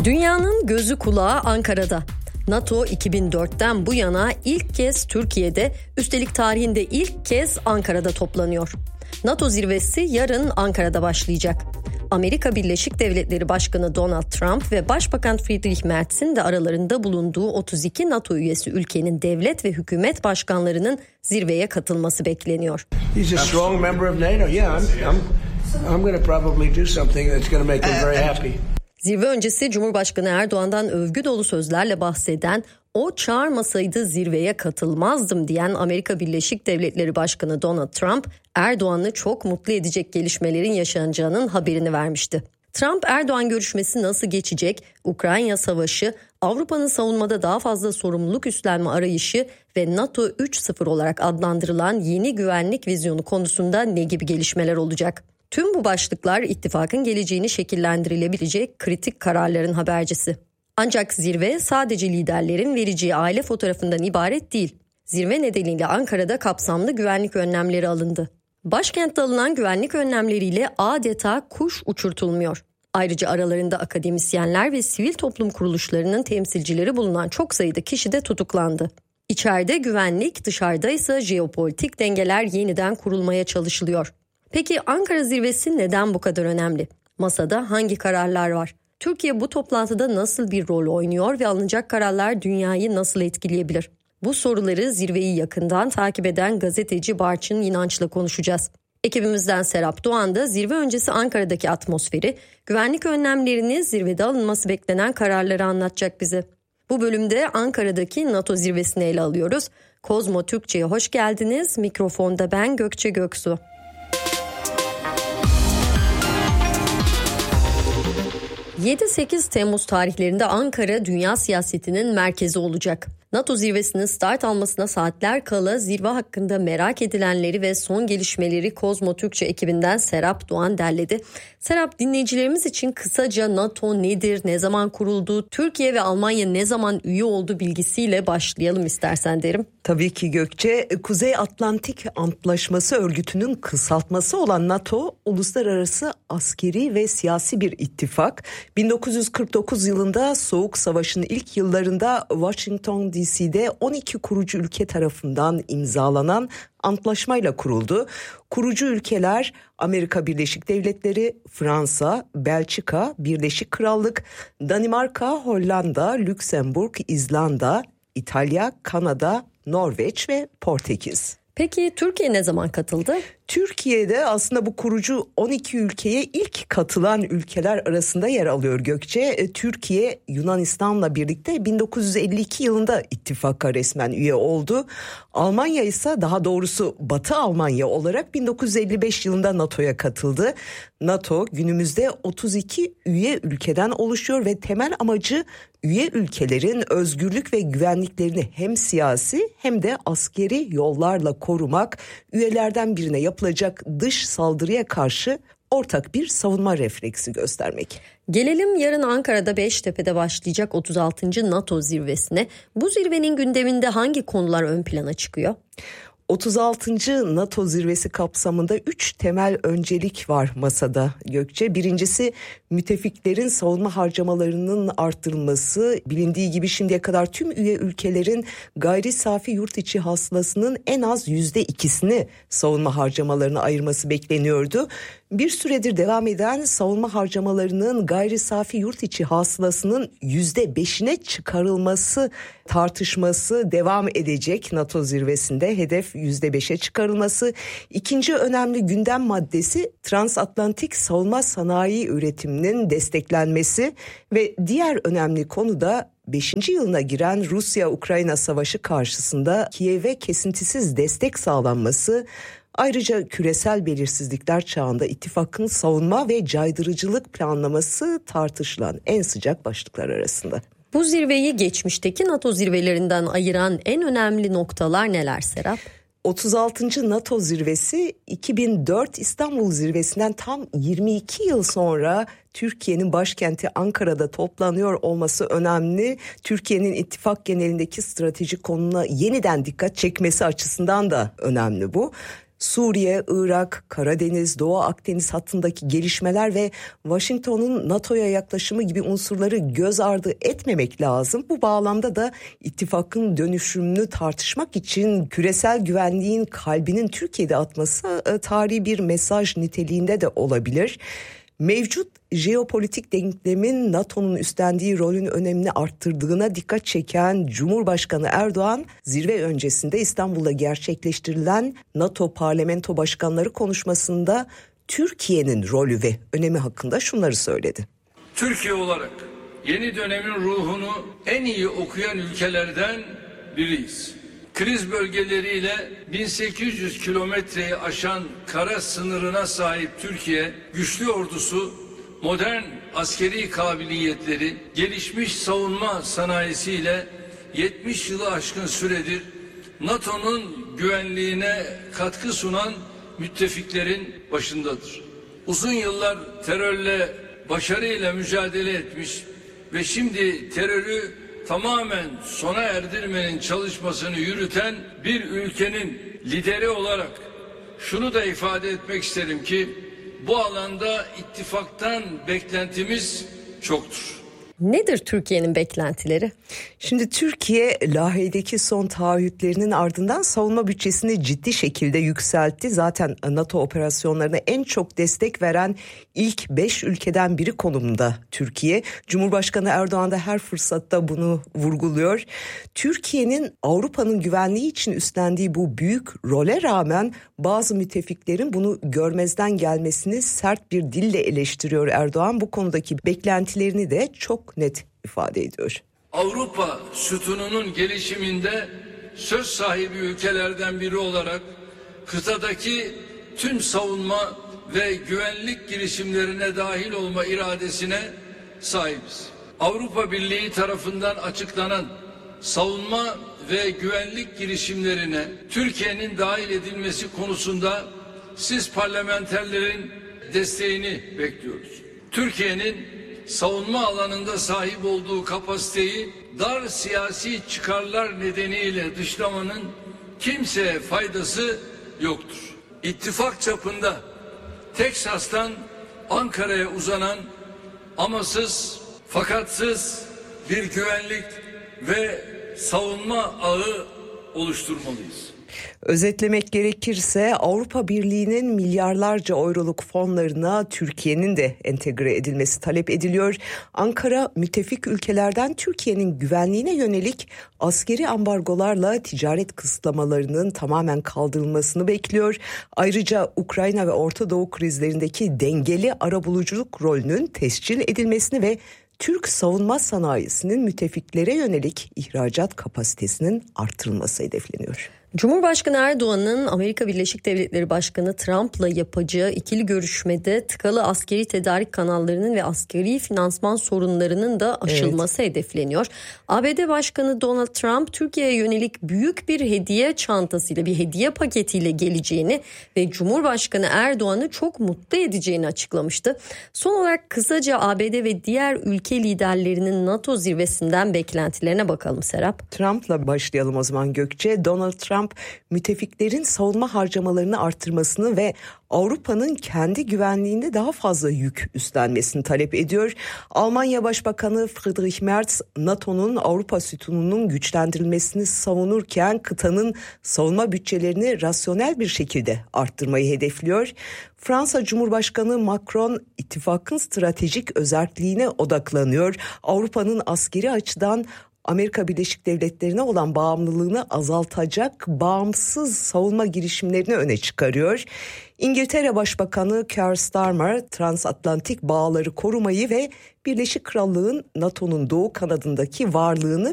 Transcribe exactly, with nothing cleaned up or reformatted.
Dünyanın gözü kulağı Ankara'da. NATO iki bin dörtten bu yana ilk kez Türkiye'de, üstelik tarihinde ilk kez Ankara'da toplanıyor. NATO zirvesi yarın Ankara'da başlayacak. Amerika Birleşik Devletleri Başkanı Donald Trump ve Başbakan Friedrich Merz'in de aralarında bulunduğu otuz iki NATO üyesi ülkenin devlet ve hükümet başkanlarının zirveye katılması bekleniyor. He's a strong member of NATO. Yeah, I'm I'm I'm going to probably do something that's going to make him very happy. Zirve öncesi Cumhurbaşkanı Erdoğan'dan övgü dolu sözlerle bahseden, o çağırmasaydı zirveye katılmazdım diyen Amerika Birleşik Devletleri Başkanı Donald Trump, Erdoğan'ı çok mutlu edecek gelişmelerin yaşanacağının haberini vermişti. Trump, Erdoğan görüşmesi nasıl geçecek, Ukrayna Savaşı, Avrupa'nın savunmada daha fazla sorumluluk üstlenme arayışı ve NATO üç nokta sıfır olarak adlandırılan yeni güvenlik vizyonu konusunda ne gibi gelişmeler olacak? Tüm bu başlıklar ittifakın geleceğini şekillendirilebilecek kritik kararların habercisi. Ancak zirve sadece liderlerin vereceği aile fotoğrafından ibaret değil. Zirve nedeniyle Ankara'da kapsamlı güvenlik önlemleri alındı. Başkentte alınan güvenlik önlemleriyle adeta kuş uçurtulmuyor. Ayrıca aralarında akademisyenler ve sivil toplum kuruluşlarının temsilcileri bulunan çok sayıda kişi de tutuklandı. İçeride güvenlik, dışarıda ise jeopolitik dengeler yeniden kurulmaya çalışılıyor. Peki Ankara zirvesi neden bu kadar önemli? Masada hangi kararlar var? Türkiye bu toplantıda nasıl bir rol oynuyor ve alınacak kararlar dünyayı nasıl etkileyebilir? Bu soruları zirveyi yakından takip eden gazeteci Barçın İnanç'la konuşacağız. Ekibimizden Serap Doğan da zirve öncesi Ankara'daki atmosferi, güvenlik önlemlerini, zirvede alınması beklenen kararları anlatacak bize. Bu bölümde Ankara'daki NATO zirvesini ele alıyoruz. Kozmo Türkçe'ye hoş geldiniz. Mikrofonda ben Gökçe Göksu. yedi sekiz Temmuz tarihlerinde Ankara dünya siyasetinin merkezi olacak. NATO zirvesinin start almasına saatler kala zirve hakkında merak edilenleri ve son gelişmeleri Kozmo Türkçe ekibinden Serap Doğan derledi. Serap, dinleyicilerimiz için kısaca NATO nedir, ne zaman kuruldu, Türkiye ve Almanya ne zaman üye oldu bilgisiyle başlayalım istersen derim. Tabii ki Gökçe. Kuzey Atlantik Antlaşması Örgütü'nün kısaltması olan NATO, uluslararası askeri ve siyasi bir ittifak. bin dokuz yüz kırk dokuz yılında Soğuk Savaş'ın ilk yıllarında Washington D C'de on iki kurucu ülke tarafından imzalanan antlaşmayla kuruldu. Kurucu ülkeler Amerika Birleşik Devletleri, Fransa, Belçika, Birleşik Krallık, Danimarka, Hollanda, Lüksemburg, İzlanda, İtalya, Kanada, Norveç ve Portekiz. Peki Türkiye ne zaman katıldı? Türkiye'de aslında bu kurucu on iki ülkeye ilk katılan ülkeler arasında yer alıyor Gökçe. Türkiye Yunanistan'la birlikte bin dokuz yüz elli iki yılında ittifaka resmen üye oldu. Almanya ise, daha doğrusu Batı Almanya olarak bin dokuz yüz elli beş yılında NATO'ya katıldı. NATO günümüzde otuz iki üye ülkeden oluşuyor ve temel amacı üye ülkelerin özgürlük ve güvenliklerini hem siyasi hem de askeri yollarla korumak, üyelerden birine yapılacak dış saldırıya karşı ortak bir savunma refleksi göstermek. Gelelim yarın Ankara'da Beştepe'de başlayacak otuz altıncı NATO zirvesine. Bu zirvenin gündeminde hangi konular ön plana çıkıyor? otuz altıncı NATO zirvesi kapsamında üç temel öncelik var masada Gökçe. Birincisi, müttefiklerin savunma harcamalarının arttırılması. Bilindiği gibi şimdiye kadar tüm üye ülkelerin gayri safi yurt içi hasılasının en az yüzde ikisini savunma harcamalarına ayırması bekleniyordu. Bir süredir devam eden savunma harcamalarının gayri safi yurt içi hasılasının yüzde beşine çıkarılması tartışması devam edecek NATO zirvesinde. Hedef yüzde beşe çıkarılması. İkinci önemli gündem maddesi transatlantik savunma sanayi üretiminin desteklenmesi ve diğer önemli konu da beşinci yılına giren Rusya-Ukrayna savaşı karşısında Kiev'e kesintisiz destek sağlanması. Ayrıca küresel belirsizlikler çağında ittifakın savunma ve caydırıcılık planlaması tartışılan en sıcak başlıklar arasında. Bu zirveyi geçmişteki NATO zirvelerinden ayıran en önemli noktalar neler Serap? otuz altıncı NATO zirvesi iki bin dört İstanbul zirvesinden tam yirmi iki yıl sonra Türkiye'nin başkenti Ankara'da toplanıyor olması önemli. Türkiye'nin ittifak genelindeki stratejik konuna yeniden dikkat çekmesi açısından da önemli bu. Suriye, Irak, Karadeniz, Doğu Akdeniz hattındaki gelişmeler ve Washington'un NATO'ya yaklaşımı gibi unsurları göz ardı etmemek lazım. Bu bağlamda da ittifakın dönüşümünü tartışmak için küresel güvenliğin kalbinin Türkiye'de atması tarihi bir mesaj niteliğinde de olabilir. Mevcut jeopolitik denklemin NATO'nun üstlendiği rolün önemini arttırdığına dikkat çeken Cumhurbaşkanı Erdoğan, zirve öncesinde İstanbul'da gerçekleştirilen NATO Parlamento Başkanları konuşmasında Türkiye'nin rolü ve önemi hakkında şunları söyledi. Türkiye olarak yeni dönemin ruhunu en iyi okuyan ülkelerden biriyiz. Kriz bölgeleriyle bin sekiz yüz kilometreyi aşan kara sınırına sahip Türkiye, güçlü ordusu, modern askeri kabiliyetleri, gelişmiş savunma sanayisiyle yetmiş yılı aşkın süredir NATO'nun güvenliğine katkı sunan müttefiklerin başındadır. Uzun yıllar terörle başarıyla mücadele etmiş ve şimdi terörü tamamen sona erdirmenin çalışmasını yürüten bir ülkenin lideri olarak şunu da ifade etmek isterim ki bu alanda ittifaktan beklentimiz çoktur. Nedir Türkiye'nin beklentileri? Şimdi Türkiye Lahey'deki son taahhütlerinin ardından savunma bütçesini ciddi şekilde yükseltti. Zaten NATO operasyonlarına en çok destek veren ilk beş ülkeden biri konumunda Türkiye. Cumhurbaşkanı Erdoğan da her fırsatta bunu vurguluyor. Türkiye'nin Avrupa'nın güvenliği için üstlendiği bu büyük role rağmen bazı müttefiklerin bunu görmezden gelmesini sert bir dille eleştiriyor Erdoğan. Bu konudaki beklentilerini de çok net ifade ediyor. Avrupa sütununun gelişiminde söz sahibi ülkelerden biri olarak kıtadaki tüm savunma ve güvenlik girişimlerine dahil olma iradesine sahibiz. Avrupa Birliği tarafından açıklanan savunma ve güvenlik girişimlerine Türkiye'nin dahil edilmesi konusunda siz parlamenterlerin desteğini bekliyoruz. Türkiye'nin savunma alanında sahip olduğu kapasiteyi dar siyasi çıkarlar nedeniyle dışlamanın kimseye faydası yoktur. İttifak çapında Teksas'tan Ankara'ya uzanan amasız fakatsız bir güvenlik ve savunma ağı oluşturmalıyız. Özetlemek gerekirse Avrupa Birliği'nin milyarlarca euroluk fonlarına Türkiye'nin de entegre edilmesi talep ediliyor. Ankara müttefik ülkelerden Türkiye'nin güvenliğine yönelik askeri ambargolarla ticaret kısıtlamalarının tamamen kaldırılmasını bekliyor. Ayrıca Ukrayna ve Orta Doğu krizlerindeki dengeli arabuluculuk rolünün tescil edilmesini ve Türk savunma sanayisinin müttefiklere yönelik ihracat kapasitesinin artırılması hedefleniyor. Cumhurbaşkanı Erdoğan'ın Amerika Birleşik Devletleri Başkanı Trump'la yapacağı ikili görüşmede tıkalı askeri tedarik kanallarının ve askeri finansman sorunlarının da aşılması evet. hedefleniyor. A B D Başkanı Donald Trump Türkiye'ye yönelik büyük bir hediye çantasıyla, bir hediye paketiyle geleceğini ve Cumhurbaşkanı Erdoğan'ı çok mutlu edeceğini açıklamıştı. Son olarak kısaca A B D ve diğer ülke liderlerinin NATO zirvesinden beklentilerine bakalım Serap. Trump'la başlayalım o zaman Gökçe. Donald Trump müttefiklerin savunma harcamalarını artırmasını ve Avrupa'nın kendi güvenliğinde daha fazla yük üstlenmesini talep ediyor. Almanya Başbakanı Friedrich Merz, NATO'nun Avrupa sütununun güçlendirilmesini savunurken kıtanın savunma bütçelerini rasyonel bir şekilde arttırmayı hedefliyor. Fransa Cumhurbaşkanı Macron, ittifakın stratejik özelliğine odaklanıyor. Avrupa'nın askeri açıdan Amerika Birleşik Devletleri'ne olan bağımlılığını azaltacak bağımsız savunma girişimlerini öne çıkarıyor. İngiltere Başbakanı Keir Starmer, transatlantik bağları korumayı ve Birleşik Krallığın NATO'nun doğu kanadındaki varlığını